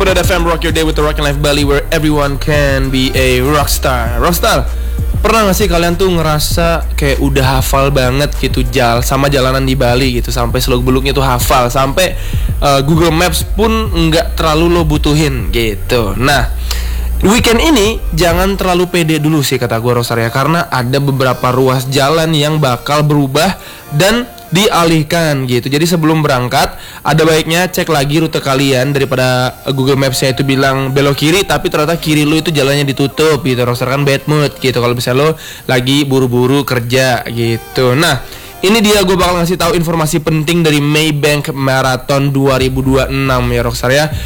Put FM rock your day with the Rockin' Life Bali, where everyone can be a rockstar. Rockstar, pernah gak sih kalian tuh ngerasa kayak udah hafal banget gitu sama jalanan di Bali gitu, sampai seluk-beluknya tuh hafal, sampai Google Maps pun nggak terlalu lo butuhin gitu. Nah, weekend ini jangan terlalu pede dulu sih kata gue, Rosaria, karena ada beberapa ruas jalan yang bakal berubah dan dialihkan gitu. Jadi sebelum berangkat ada baiknya cek lagi rute kalian, daripada Google Maps-nya itu bilang belok kiri tapi ternyata kiri lu itu jalannya ditutup gitu. Rosaria kan bad mood gitu kalau misalnya lo lagi buru-buru kerja gitu. Nah, ini dia gue bakal ngasih tahu informasi penting dari Maybank Marathon 2026 ya Rosaria.